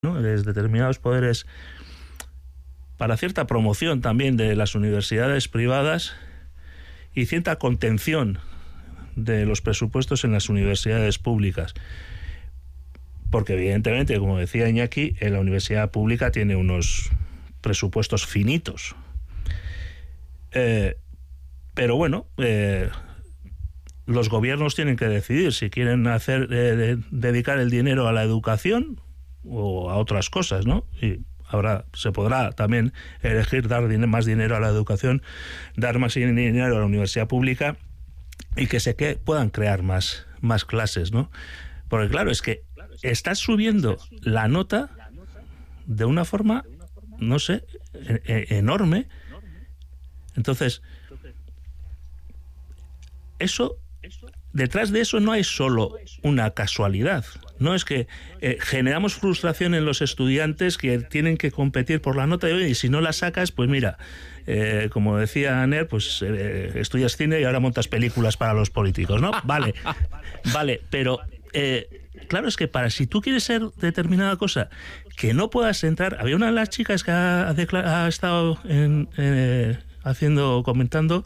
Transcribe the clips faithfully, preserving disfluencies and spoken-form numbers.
¿no? De determinados poderes para cierta promoción también de las universidades privadas y cierta contención de los presupuestos en las universidades públicas. Porque evidentemente, como decía Iñaki, en la universidad pública tiene unos presupuestos finitos. Eh, pero bueno, eh, los gobiernos tienen que decidir si quieren hacer eh, de, dedicar el dinero a la educación o a otras cosas, ¿no? Y habrá, se podrá también elegir dar din- más dinero a la educación, dar más dinero a la universidad pública y que se que puedan crear más, más clases, ¿no? Porque claro, es que estás subiendo la nota de una forma, no sé, e- e- enorme. Entonces, eso, detrás de eso no hay solo una casualidad. No es que eh, generamos frustración en los estudiantes que tienen que competir por la nota de hoy y si no la sacas, pues mira, eh, como decía Aner, pues eh, estudias cine y ahora montas películas para los políticos, ¿no? Vale, vale, pero eh, claro, es que para si tú quieres ser determinada cosa, que no puedas entrar. Había una de las chicas que ha, ha, declar, ha estado en, eh, haciendo, comentando,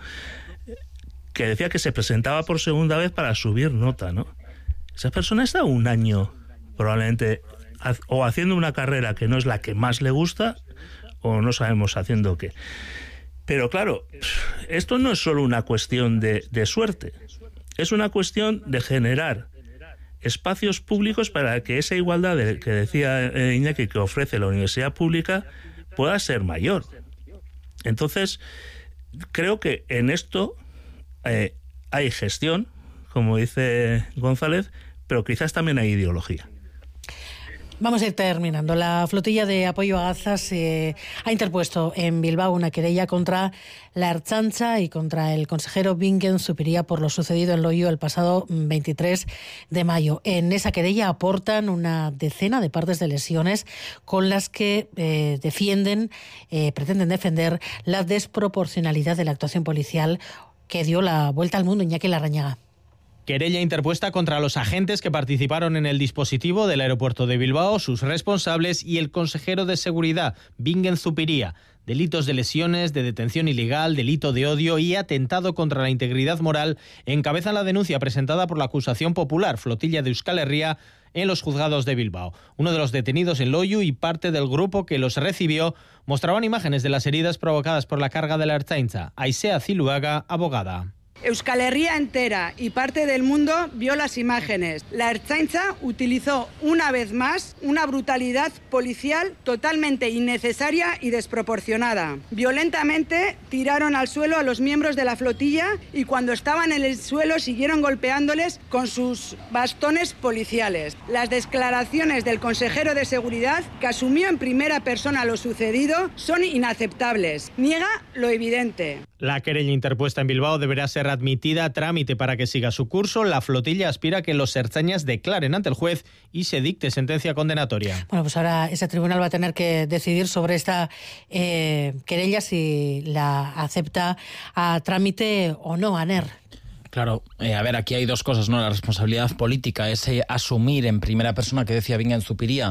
que decía que se presentaba por segunda vez para subir nota, ¿no? Esa persona está un año probablemente o haciendo una carrera que no es la que más le gusta o no sabemos haciendo qué. Pero claro, esto no es solo una cuestión de, de suerte, es una cuestión de generar espacios públicos para que esa igualdad de, que decía Iñaki que ofrece la universidad pública pueda ser mayor. Entonces, creo que en esto eh, hay gestión, como dice González, pero quizás también hay ideología. Vamos a ir terminando. La flotilla de apoyo a Gaza se ha interpuesto en Bilbao una querella contra la Ertzaintza y contra el consejero Bingen Zupiria por lo sucedido en Loiu el pasado veintitrés de mayo. En esa querella aportan una decena de partes de lesiones con las que eh, defienden, eh, pretenden defender la desproporcionalidad de la actuación policial que dio la vuelta al mundo. Iñaki Larrañaga. Querella interpuesta contra los agentes que participaron en el dispositivo del aeropuerto de Bilbao, sus responsables y el consejero de seguridad, Bingen Zupiria. Delitos de lesiones, de detención ilegal, delito de odio y atentado contra la integridad moral encabezan la denuncia presentada por la acusación popular Flotilla de Euskal Herria en los juzgados de Bilbao. Uno de los detenidos en Loiu y parte del grupo que los recibió mostraban imágenes de las heridas provocadas por la carga de la Ertzaintza. Aisea Ziluaga, abogada. Euskal Herria entera y parte del mundo vio las imágenes. La Ertzaintza utilizó una vez más una brutalidad policial totalmente innecesaria y desproporcionada. Violentamente tiraron al suelo a los miembros de la flotilla y cuando estaban en el suelo siguieron golpeándoles con sus bastones policiales. Las declaraciones del consejero de seguridad, que asumió en primera persona lo sucedido, son inaceptables. Niega lo evidente. La querella interpuesta en Bilbao deberá ser admitida a trámite para que siga su curso. La flotilla aspira a que los ertzainas declaren ante el juez y se dicte sentencia condenatoria. Bueno, pues ahora ese tribunal va a tener que decidir sobre esta eh, querella, si la acepta a trámite o no, Aner. Claro, eh, a ver, aquí hay dos cosas, ¿no? La responsabilidad política es eh, asumir en primera persona, que decía Bingen Zupiria,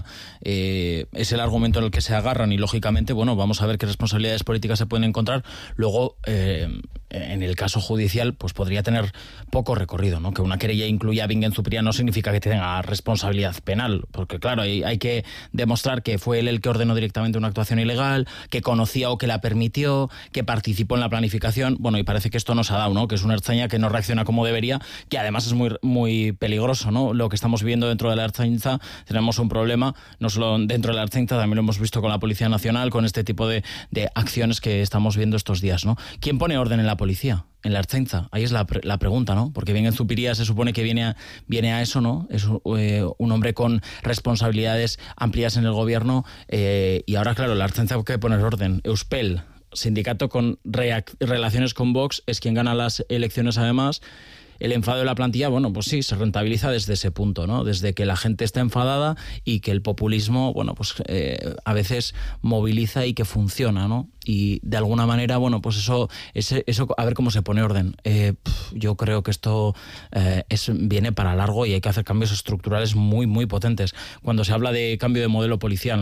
eh, es el argumento en el que se agarran y, lógicamente, bueno, vamos a ver qué responsabilidades políticas se pueden encontrar. Luego, eh, en el caso judicial, pues podría tener poco recorrido, ¿no? Que una querella incluya a Bingen Zupiria no significa que tenga responsabilidad penal, porque, claro, hay, hay que demostrar que fue él el que ordenó directamente una actuación ilegal, que conocía o que la permitió, que participó en la planificación. Bueno, y parece que esto no se ha dado, ¿no? Que es una Ertzaina que no reacciona como debería, que además es muy muy peligroso, ¿no? Lo que estamos viviendo dentro de la Ertzaintza, tenemos un problema, no solo dentro de la Ertzaintza, también lo hemos visto con la Policía Nacional, con este tipo de, de acciones que estamos viendo estos días, ¿no? ¿Quién pone orden en la policía? En la Ertzaintza. Ahí es la, la pregunta, ¿no? Porque Bingen Zupiria se supone que viene a, viene a eso, ¿no? Es eh, un hombre con responsabilidades amplias en el gobierno eh, y ahora, claro, la Ertzaintza hay que poner orden. Euspel, sindicato con relaciones con Vox, es quien gana las elecciones además, el enfado de la plantilla, bueno, pues sí, se rentabiliza desde ese punto, ¿no? Desde que la gente está enfadada y que el populismo, bueno, pues eh, a veces moviliza y que funciona, ¿no? Y de alguna manera, bueno, pues eso, ese, eso a ver cómo se pone orden. Eh, yo creo que esto eh, es, viene para largo y hay que hacer cambios estructurales muy, muy potentes. Cuando se habla de cambio de modelo policial,